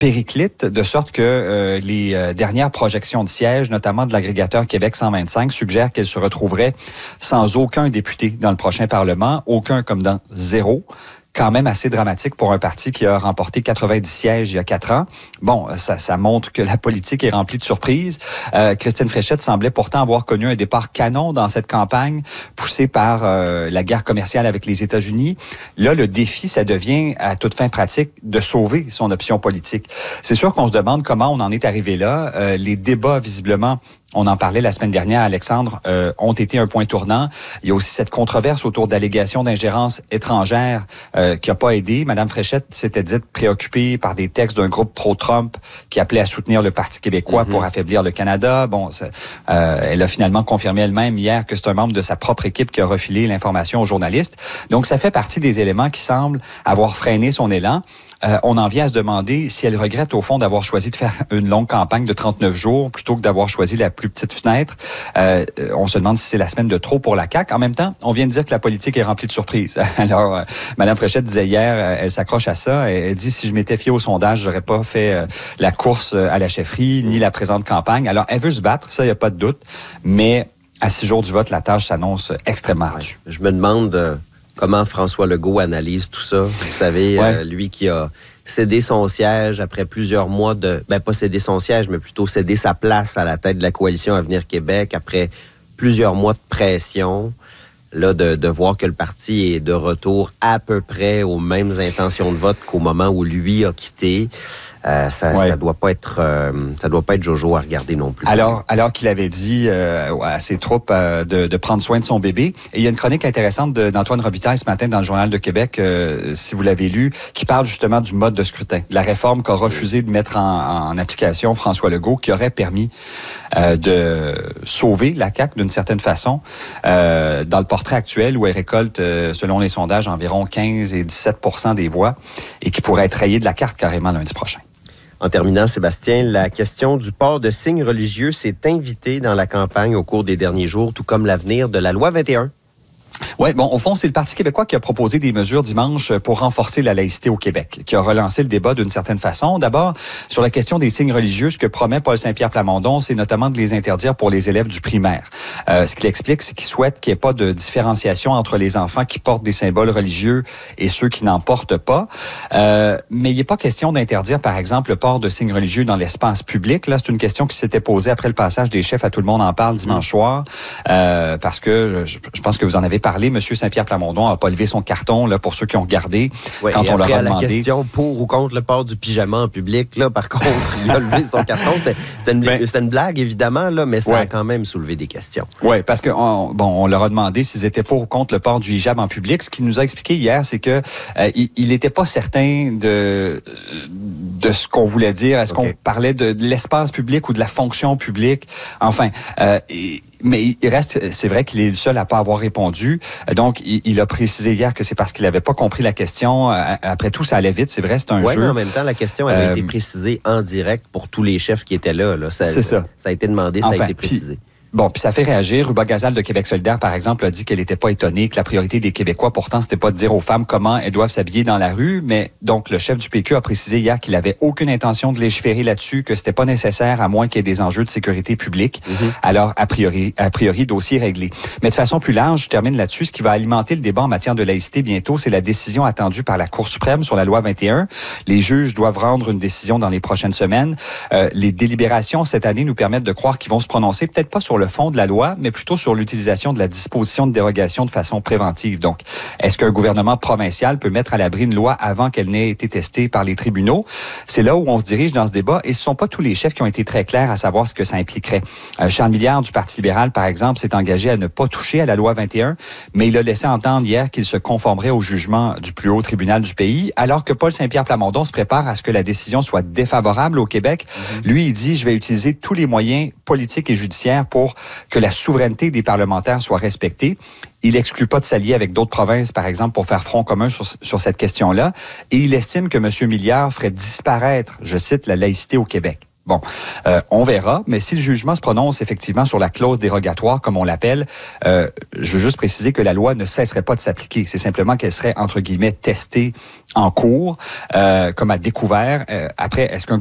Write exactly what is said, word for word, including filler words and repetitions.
périclite, de sorte que euh, les euh, dernières projections de sièges, notamment de l'agrégateur Québec cent vingt-cinq, suggèrent qu'elle se retrouverait sans aucun député dans le prochain Parlement, aucun comme dans zéro. Quand même assez dramatique pour un parti qui a remporté quatre-vingt-dix sièges il y a quatre ans. Bon, ça, ça montre que la politique est remplie de surprises. Euh, Christine Fréchette semblait pourtant avoir connu un départ canon dans cette campagne, poussée par euh, la guerre commerciale avec les États-Unis. Là, le défi, ça devient, à toute fin pratique, de sauver son option politique. C'est sûr qu'on se demande comment on en est arrivé là. Euh, les débats, visiblement, on en parlait la semaine dernière, Alexandre, euh, ont été un point tournant. Il y a aussi cette controverse autour d'allégations d'ingérence étrangère euh, qui n'a pas aidé. Madame Fréchette s'était dite préoccupée par des textes d'un groupe pro-Trump qui appelait à soutenir le Parti québécois mm-hmm. pour affaiblir le Canada. Bon, euh, elle a finalement confirmé elle-même hier que c'est un membre de sa propre équipe qui a refilé l'information aux journalistes. Donc, ça fait partie des éléments qui semblent avoir freiné son élan. Euh, on en vient à se demander si elle regrette au fond d'avoir choisi de faire une longue campagne de trente-neuf jours plutôt que d'avoir choisi la plus petite fenêtre. Euh, on se demande si c'est la semaine de trop pour la C A Q. En même temps, on vient de dire que la politique est remplie de surprises. Alors, euh, Mme Fréchette disait hier, euh, elle s'accroche à ça. Elle, elle dit, si je m'étais fiée au sondage, j'aurais pas fait euh, la course à la chefferie ni la présente campagne. Alors, elle veut se battre, ça, il n'y a pas de doute. Mais à six jours du vote, la tâche s'annonce extrêmement ardue. Je me demande... Euh... Comment François Legault analyse tout ça? Vous savez, ouais. euh, lui qui a cédé son siège après plusieurs mois de... Ben, pas cédé son siège, mais plutôt cédé sa place à la tête de la coalition Avenir Québec après plusieurs mois de pression. Là, de, de voir que le parti est de retour à peu près aux mêmes intentions de vote qu'au moment où lui a quitté. Euh, ça, ouais. ça doit pas être, euh, ça doit pas être Jojo à regarder non plus. Alors, alors qu'il avait dit euh, à ses troupes euh, de, de prendre soin de son bébé. Et il y a une chronique intéressante de, d'Antoine Robitaille ce matin dans le Journal de Québec, euh, si vous l'avez lu, qui parle justement du mode de scrutin, de la réforme qu'a refusé de mettre en, en application François Legault, qui aurait permis euh, de sauver la C A Q d'une certaine façon. Euh, dans le portrait actuel où elle récolte, euh, selon les sondages, environ quinze et dix-sept pour cent des voix et qui pourrait être rayée de la carte carrément lundi prochain. En terminant, Sébastien, la question du port de signes religieux s'est invitée dans la campagne au cours des derniers jours, tout comme l'avenir de la loi vingt et un. Oui, bon, au fond, c'est le Parti québécois qui a proposé des mesures dimanche pour renforcer la laïcité au Québec, qui a relancé le débat d'une certaine façon. D'abord, sur la question des signes religieux, ce que promet Paul Saint-Pierre Plamondon, c'est notamment de les interdire pour les élèves du primaire. Euh, ce qu'il explique, c'est qu'il souhaite qu'il n'y ait pas de différenciation entre les enfants qui portent des symboles religieux et ceux qui n'en portent pas. Euh, mais il n'est pas question d'interdire, par exemple, le port de signes religieux dans l'espace public. Là, c'est une question qui s'était posée après le passage des chefs à Tout le monde en parle dimanche soir, euh, parce que je, je pense que vous en avez parlé. M. Saint-Pierre Plamondon n'a pas levé son carton, là, pour ceux qui ont regardé, oui, quand on leur a à demandé. La question pour ou contre le port du pyjama en public, là, par contre, il a levé son carton. C'était, c'était, une, ben, c'était une blague, évidemment, là, mais ça ouais. a quand même soulevé des questions. Oui, parce que on, bon, on leur a demandé s'ils étaient pour ou contre le port du hijab en public. Ce qu'il nous a expliqué hier, c'est que euh, il n'était pas certain de, de ce qu'on voulait dire. Est-ce okay. qu'on parlait de, de l'espace public ou de la fonction publique? Enfin, euh, et, mais il reste, c'est vrai qu'il est le seul à pas avoir répondu. Donc, il, il a précisé hier que c'est parce qu'il n'avait pas compris la question. Après tout, ça allait vite, c'est vrai, c'est un ouais, jeu. Oui, mais en même temps, la question avait euh, été précisée en direct pour tous les chefs qui étaient là. là. Ça, c'est ça. Ça a été demandé, ça enfin, a été précisé. Puis, bon, puis ça fait réagir. Ruba Gazal de Québec solidaire, par exemple, a dit qu'elle n'était pas étonnée, que la priorité des Québécois, pourtant, c'était pas de dire aux femmes comment elles doivent s'habiller dans la rue. Mais donc, le chef du P Q a précisé hier qu'il avait aucune intention de légiférer là-dessus, que c'était pas nécessaire, à moins qu'il y ait des enjeux de sécurité publique. Mm-hmm. Alors, a priori, a priori, dossier réglé. Mais de façon plus large, je termine là-dessus. Ce qui va alimenter le débat en matière de laïcité bientôt, c'est la décision attendue par la Cour suprême sur la loi vingt et un. Les juges doivent rendre une décision dans les prochaines semaines. Euh, les délibérations cette année nous permettent de croire qu'ils vont se prononcer, peut-être pas sur le fond de la loi, mais plutôt sur l'utilisation de la disposition de dérogation de façon préventive. Donc, est-ce qu'un gouvernement provincial peut mettre à l'abri une loi avant qu'elle n'ait été testée par les tribunaux? C'est là où on se dirige dans ce débat, et ce ne sont pas tous les chefs qui ont été très clairs à savoir ce que ça impliquerait. Euh, Charles Milliard du Parti libéral, par exemple, s'est engagé à ne pas toucher à la loi vingt et un, mais il a laissé entendre hier qu'il se conformerait au jugement du plus haut tribunal du pays, alors que Paul Saint-Pierre Plamondon se prépare à ce que la décision soit défavorable au Québec. Mm-hmm. Lui, il dit, je vais utiliser tous les moyens politiques et judiciaires pour que la souveraineté des parlementaires soit respectée. Il n'exclut pas de s'allier avec d'autres provinces, par exemple, pour faire front commun sur, sur cette question-là. Et il estime que M. Milliard ferait disparaître, je cite, la laïcité au Québec. Bon, euh, on verra, mais si le jugement se prononce effectivement sur la clause dérogatoire, comme on l'appelle, euh, je veux juste préciser que la loi ne cesserait pas de s'appliquer. C'est simplement qu'elle serait, entre guillemets, testée en cours, euh, comme à découvert. Euh, après, est-ce qu'un